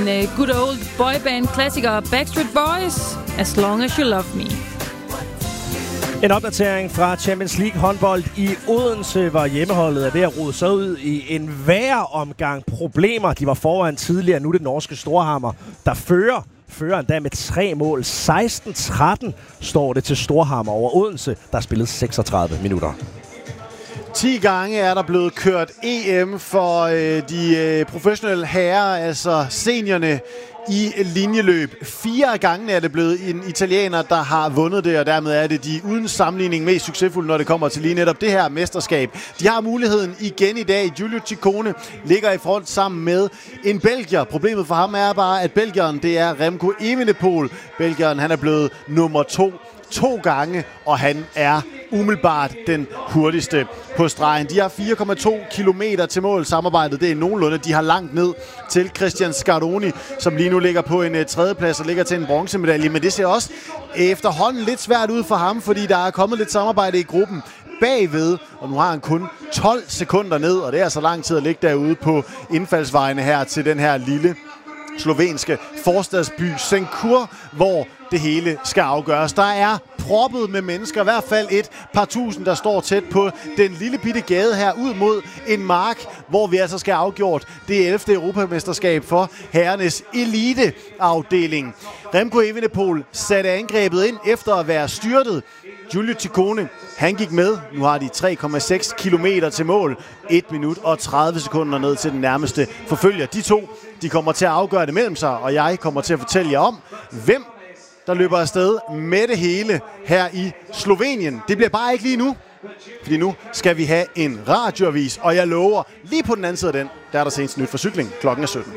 En good old boyband klassiker, Backstreet Boys, As Long As You Love Me. En opdatering fra Champions League håndbold i Odense, hvor hjemmeholdet er ved at rode sig ud i en værre omgang problemer. De var foran tidligere, nu det norske Storhamar, der fører endda med 3 mål. 16-13 står det til Storhamar over Odense, der spillede 36 minutter. 10 gange er der blevet kørt EM for de professionelle herrer, altså seniorerne i linjeløb. 4 af gangene er det blevet en italiener, der har vundet det, og dermed er det de uden sammenligning mest succesfulde, når det kommer til lige netop det her mesterskab. De har muligheden igen i dag. Giulio Ciccone ligger i front sammen med en belgier. Problemet for ham er bare, at belgieren, det er Remco Evenepoel. Belgieren, han er blevet nummer 2 gange, og han er umiddelbart den hurtigste på stregen. De har 4,2 kilometer til mål. Samarbejdet, det er nogenlunde. De har langt ned til Christian Scaroni, som lige nu ligger på en tredjeplads og ligger til en bronzemedalje. Men det ser også efterhånden lidt svært ud for ham, fordi der er kommet lidt samarbejde i gruppen bagved, og nu har han kun 12 sekunder ned, og det er så lang tid at ligge derude på indfaldsvejene her til den her lille slovenske forstadsby Senkur, hvor det hele skal afgøres. Der er proppet med mennesker, i hvert fald et par tusind, der står tæt på den lille bitte gade her ud mod en mark, hvor vi altså skal afgjort det 11. europamesterskab for herrenes eliteafdeling. Remco Evenepoel satte angrebet ind efter at være styrtet. Giulio Ciccone, han gik med. Nu har de 3,6 kilometer til mål. 1 minut og 30 sekunder ned til den nærmeste forfølger. De to, de kommer til at afgøre det mellem sig, og jeg kommer til at fortælle jer om, hvem der løber afsted med det hele her i Slovenien. Det bliver bare ikke lige nu, fordi nu skal vi have en radioavis, og jeg lover, lige på den anden side af den, der er der senest nyt for cykling. Klokken er 17.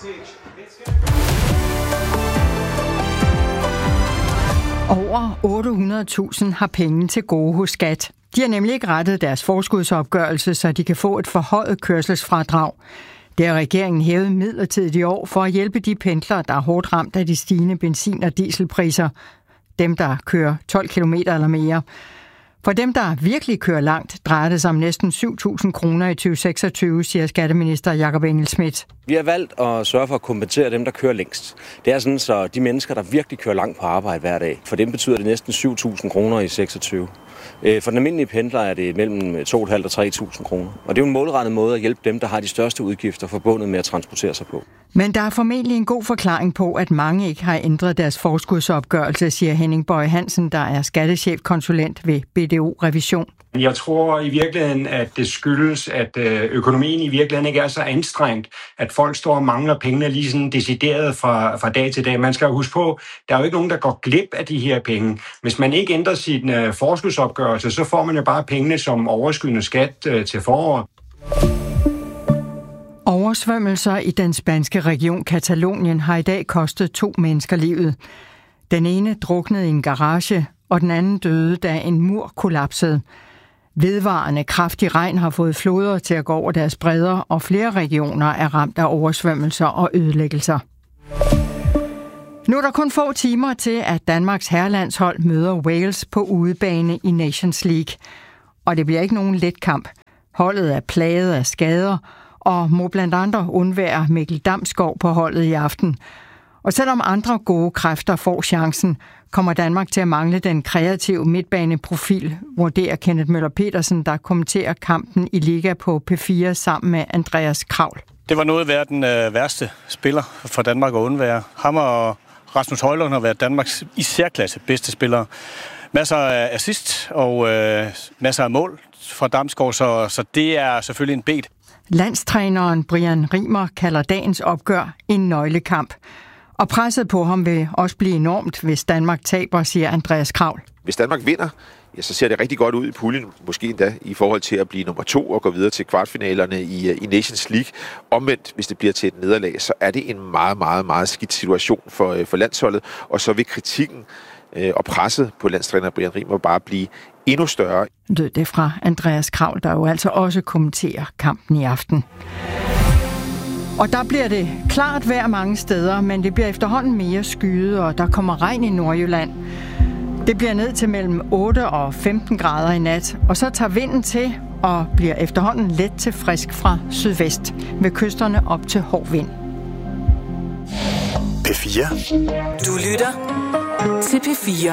Over 800.000 har penge til gode hos Skat. De har nemlig ikke rettet deres forskudsopgørelse, så de kan få et forhøjet kørselsfradrag. Det har regeringen hævet midlertidigt i år for at hjælpe de pendlere, der er hårdt ramt af de stigende benzin- og dieselpriser. Dem, der kører 12 km eller mere. For dem, der virkelig kører langt, drejer det sig om næsten 7.000 kroner i 2026, siger skatteminister Jakob Engel-Schmidt. Vi har valgt at sørge for at kompensere dem, der kører længst. Det er sådan, så de mennesker, der virkelig kører langt på arbejde hver dag, for dem betyder det næsten 7.000 kroner i 26. For den almindelige pendler er det mellem 2.500 og 3.000 kroner. Og det er jo en målrettet måde at hjælpe dem, der har de største udgifter forbundet med at transportere sig på. Men der er formentlig en god forklaring på, at mange ikke har ændret deres forskudsopgørelse, siger Henning Bøje Hansen, der er skattechefkonsulent ved BDO Revision. Jeg tror i virkeligheden, at det skyldes, at økonomien i virkeligheden ikke er så anstrengt, at folk står og mangler pengene lige sådan decideret fra dag til dag. Man skal jo huske på, der er jo ikke nogen, der går glip af de her penge. Hvis man ikke ændrer sin forskudsopgørelse, så får man jo bare pengene som overskydende skat til foråret. Oversvømmelser i den spanske region Katalonien har i dag kostet 2 mennesker livet. Den ene druknede i en garage, og den anden døde, da en mur kollapsede. Vedvarende kraftig regn har fået floder til at gå over deres bredder, og flere regioner er ramt af oversvømmelser og ødelæggelser. Nu er der kun få timer til, at Danmarks herrelandshold møder Wales på udebane i Nations League. Og det bliver ikke nogen let kamp. Holdet er plaget af skader, og må blandt andre undvære Mikkel Damsgaard på holdet i aften. Og selvom andre gode kræfter får chancen, kommer Danmark til at mangle den kreative midtbaneprofil, vurderer Kenneth Møller Petersen, der kommenterer kampen i Liga på P4 sammen med Andreas Kravl. Det var noget at være den værste spiller for Danmark at undvære. Ham og Rasmus Højlund har været Danmarks i særklasse bedste spillere. Masser af assist og masser af mål fra Damsgaard, så det er selvfølgelig en bet. Landstræneren Brian Rimer kalder dagens opgør en nøglekamp. Og presset på ham vil også blive enormt, hvis Danmark taber, siger Andreas Kravl. Hvis Danmark vinder, ja, så ser det rigtig godt ud i puljen, måske endda i forhold til at blive nummer 2 og gå videre til kvartfinalerne i Nations League. Omvendt, hvis det bliver til et nederlag, så er det en meget, meget, meget skidt situation for landsholdet, og så vil kritikken og presset på landstræner Brian Rimer bare blive endnu større. Lød det fra Andreas Kravl, der jo altså også kommenterer kampen i aften. Og der bliver det klart vejr mange steder, men det bliver efterhånden mere skyet, og der kommer regn i Nordjylland. Det bliver ned til mellem 8 og 15 grader i nat, og så tager vinden til og bliver efterhånden let til frisk fra sydvest, med kysterne op til hård vind. P4. Du lytter til P4.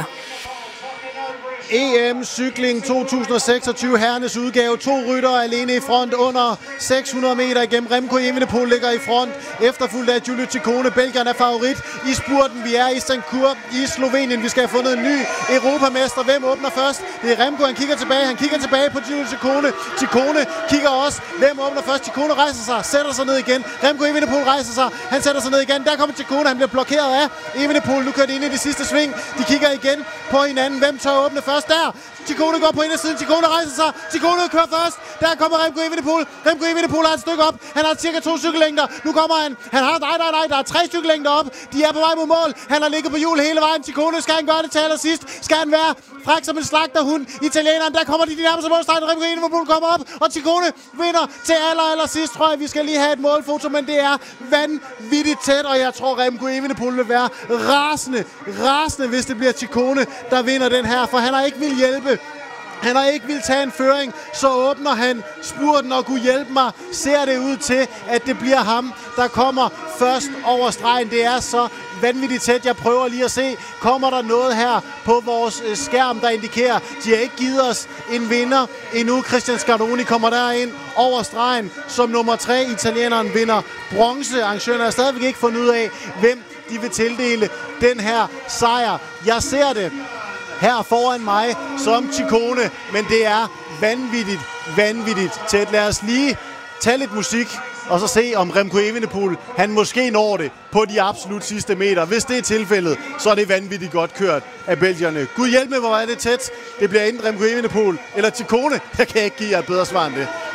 EM Cykling 2026, herrenes udgave. 2 ryttere alene i front under 600 meter igennem. Remco Evenepoel ligger i front, efterfulgt af Giulio Ciccone. Belgierne er favorit i spurten. Vi er i St. Kur i Slovenien. Vi skal have fundet en ny europamester. Hvem åbner først? Det er Remco, han kigger tilbage på Giulio Ciccone. Ciccone kigger også. Hvem åbner først? Ciccone rejser sig, sætter sig ned igen. Remco Evenepoel rejser sig, han sætter sig ned igen. Der kommer Ciccone, han bliver blokeret af Evenepoel. Nu kører de ind i de sidste sving. De kigger igen på hinanden. Hvem tør åbne først? Der! Ciccone går på indersiden. Ciccone rejser sig. Ciccone kører først. Der kommer Remco Evenepoel. Remco Evenepoel har et stykke op. Han har cirka 2 cykellængder. Nu kommer han. Han har nej. Der er 3 cykellængder op. De er på vej mod mål. Han har ligget på hjul hele vejen. Ciccone, skal han gøre det til allersidst? Skal han være fræk som en slagterhund? Italieneren, der kommer de nærmeste målstregen. Remco Evenepoel kommer op, og Ciccone vinder til allersidst. Tror jeg, vi skal lige have et målfoto, men det er vanvittigt tæt, og jeg tror, Remco Evenepoel vil være rasende, hvis det bliver Ciccone, der vinder den her, for han har ikke vil hjælpe. Han har ikke vil tage en føring, så åbner han spurten, og kunne hjælpe mig. Ser det ud til, at det bliver ham, der kommer først over stregen. Det er så vanvittigt tæt. Jeg prøver lige at se, kommer der noget her på vores skærm, der indikerer, de har ikke givet os en vinder endnu. Christian Scaroni kommer derind over stregen som nummer 3. Italieneren vinder bronze. Arrangørerne har stadigvæk ikke fundet ud af, hvem de vil tildele den her sejr. Jeg ser det her foran mig som Ciccone, men det er vanvittigt tæt. Lad os lige tage lidt musik, og så se om Remco Evenepoel, han måske når det på de absolut sidste meter. Hvis det er tilfældet, så er det vanvittigt godt kørt af belgierne. Gud hjælp med, hvor er det tæt. Det bliver enten Remco Evenepoel eller Ciccone. Jeg kan ikke give jer et bedre svar end det.